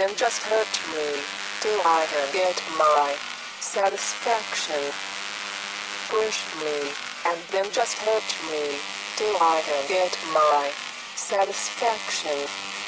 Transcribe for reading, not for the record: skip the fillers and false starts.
then just hurt me till I can get my satisfaction. Push me and then just hurt me till I can get my satisfaction.